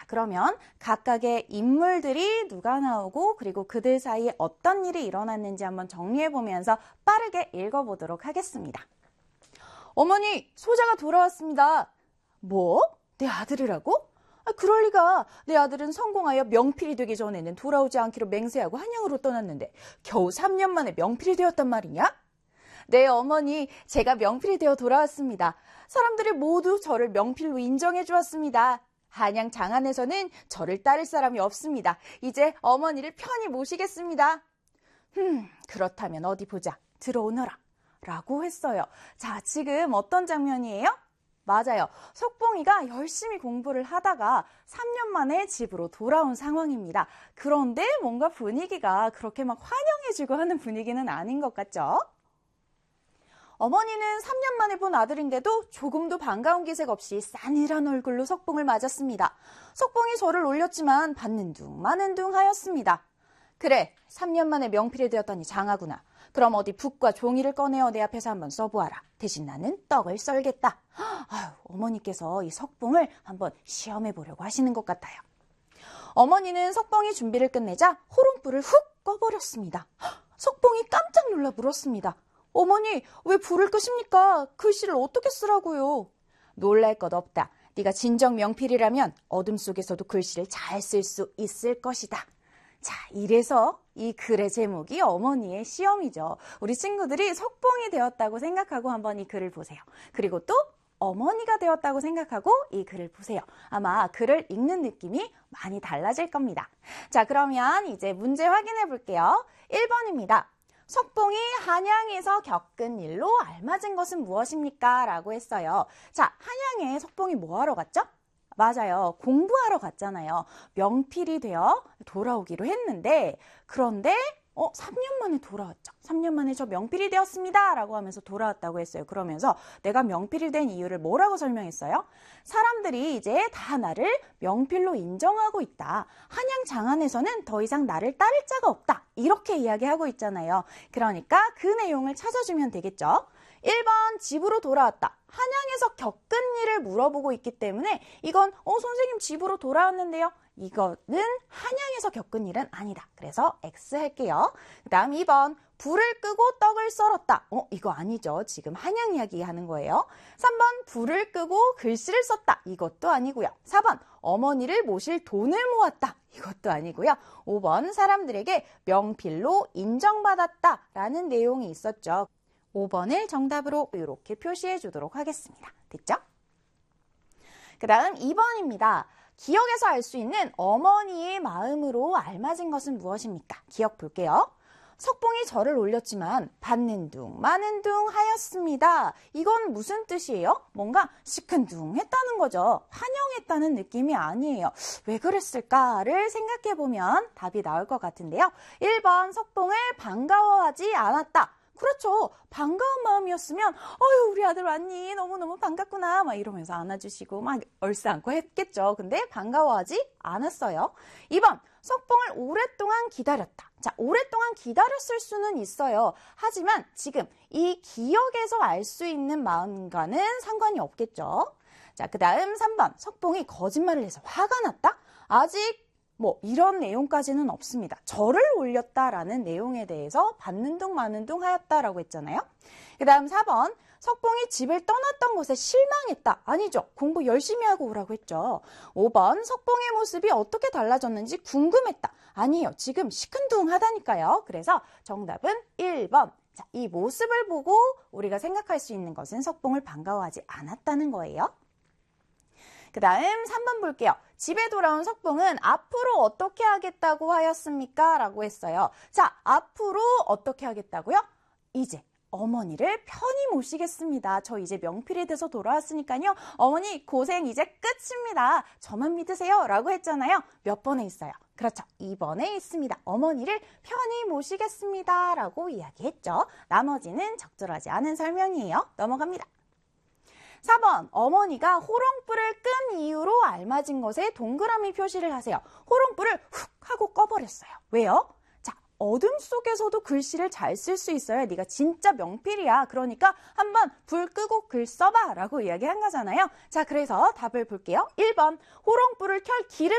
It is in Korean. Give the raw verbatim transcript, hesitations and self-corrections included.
그러면 각각의 인물들이 누가 나오고 그리고 그들 사이에 어떤 일이 일어났는지 한번 정리해보면서 빠르게 읽어보도록 하겠습니다. 어머니, 소자가 돌아왔습니다. 뭐? 내 아들이라고? 아, 그럴 리가. 내 아들은 성공하여 명필이 되기 전에는 돌아오지 않기로 맹세하고 한양으로 떠났는데 겨우 삼 년 만에 명필이 되었단 말이냐? 네, 어머니, 제가 명필이 되어 돌아왔습니다. 사람들이 모두 저를 명필로 인정해 주었습니다. 한양 장안에서는 저를 따를 사람이 없습니다. 이제 어머니를 편히 모시겠습니다. 흠, 그렇다면 어디 보자. 들어오너라. 라고 했어요. 자, 지금 어떤 장면이에요? 맞아요. 석봉이가 열심히 공부를 하다가 삼 년 만에 집으로 돌아온 상황입니다. 그런데 뭔가 분위기가 그렇게 막 환영해주고 하는 분위기는 아닌 것 같죠? 어머니는 삼 년 만에 본 아들인데도 조금도 반가운 기색 없이 싸늘한 얼굴로 석봉을 맞았습니다. 석봉이 저를 놀렸지만 받는 둥 마는 둥 하였습니다. 그래, 삼 년 만에 명필이 되었다니 장하구나. 그럼 어디 붓과 종이를 꺼내어 내 앞에서 한번 써보아라. 대신 나는 떡을 썰겠다. 아유, 어머니께서 이 석봉을 한번 시험해 보려고 하시는 것 같아요. 어머니는 석봉이 준비를 끝내자 호롱불을 훅 꺼버렸습니다. 석봉이 깜짝 놀라 물었습니다. 어머니, 왜 불을 끄십니까? 글씨를 어떻게 쓰라고요? 놀랄 것 없다. 네가 진정 명필이라면 어둠 속에서도 글씨를 잘 쓸 수 있을 것이다. 자, 이래서 이 글의 제목이 어머니의 시험이죠. 우리 친구들이 석봉이 되었다고 생각하고 한번 이 글을 보세요. 그리고 또 어머니가 되었다고 생각하고 이 글을 보세요. 아마 글을 읽는 느낌이 많이 달라질 겁니다. 자, 그러면 이제 문제 확인해 볼게요. 일 번입니다. 석봉이 한양에서 겪은 일로 알맞은 것은 무엇입니까? 라고 했어요. 자, 한양에 석봉이 뭐 하러 갔죠? 맞아요. 공부하러 갔잖아요. 명필이 되어 돌아오기로 했는데 그런데 어, 삼 년 만에 돌아왔죠. 삼 년 만에 저 명필이 되었습니다. 라고 하면서 돌아왔다고 했어요. 그러면서 내가 명필이 된 이유를 뭐라고 설명했어요? 사람들이 이제 다 나를 명필로 인정하고 있다. 한양 장안에서는 더 이상 나를 따를 자가 없다. 이렇게 이야기하고 있잖아요. 그러니까 그 내용을 찾아주면 되겠죠. 일 번 집으로 돌아왔다. 한양에서 겪은 일을 물어보고 있기 때문에 이건 어 선생님 집으로 돌아왔는데요. 이거는 한양에서 겪은 일은 아니다. 그래서 X 할게요. 그 다음 이 번 불을 끄고 떡을 썰었다. 어 이거 아니죠. 지금 한양 이야기 하는 거예요. 삼 번 불을 끄고 글씨를 썼다. 이것도 아니고요. 사 번 어머니를 모실 돈을 모았다. 이것도 아니고요. 오 번 사람들에게 명필로 인정받았다. 라는 내용이 있었죠. 오 번을 정답으로 이렇게 표시해 주도록 하겠습니다. 됐죠? 그 다음 이 번입니다. 기억에서 알 수 있는 어머니의 마음으로 알맞은 것은 무엇입니까? 기억 볼게요. 석봉이 저를 올렸지만 받는 둥 마는 둥 하였습니다. 이건 무슨 뜻이에요? 뭔가 시큰둥했다는 거죠. 환영했다는 느낌이 아니에요. 왜 그랬을까를 생각해보면 답이 나올 것 같은데요. 일 번 석봉을 반가워하지 않았다. 그렇죠. 반가운 마음이었으면 어휴 우리 아들 왔니? 너무너무 반갑구나 막 이러면서 안아주시고 막 얼싸안고 했겠죠. 근데 반가워하지 않았어요. 이 번 석봉을 오랫동안 기다렸다. 자, 오랫동안 기다렸을 수는 있어요. 하지만 지금 이 기억에서 알 수 있는 마음과는 상관이 없겠죠. 자, 그 다음 삼 번 석봉이 거짓말을 해서 화가 났다? 아직 뭐 이런 내용까지는 없습니다. 절을 올렸다라는 내용에 대해서 받는 둥 마는 둥 하였다라고 했잖아요. 그 다음 사 번 석봉이 집을 떠났던 것에 실망했다. 아니죠. 공부 열심히 하고 오라고 했죠. 오 번 석봉의 모습이 어떻게 달라졌는지 궁금했다. 아니에요. 지금 시큰둥하다니까요. 그래서 정답은 일 번. 자, 이 모습을 보고 우리가 생각할 수 있는 것은 석봉을 반가워하지 않았다는 거예요. 그 다음 삼 번 볼게요. 집에 돌아온 석봉은 앞으로 어떻게 하겠다고 하였습니까? 라고 했어요. 자, 앞으로 어떻게 하겠다고요? 이제 어머니를 편히 모시겠습니다. 저 이제 명필이 돼서 돌아왔으니까요. 어머니 고생 이제 끝입니다. 저만 믿으세요. 라고 했잖아요. 몇 번에 있어요? 그렇죠. 이 번에 있습니다. 어머니를 편히 모시겠습니다. 라고 이야기했죠. 나머지는 적절하지 않은 설명이에요. 넘어갑니다. 사 번 어머니가 호롱불을 끈 이유로 알맞은 것에 동그라미 표시를 하세요. 호롱불을 훅 하고 꺼버렸어요. 왜요? 자, 어둠 속에서도 글씨를 잘 쓸 수 있어야 네가 진짜 명필이야. 그러니까 한번 불 끄고 글 써봐 라고 이야기한 거잖아요. 자, 그래서 답을 볼게요. 일 번 호롱불을 켤 기름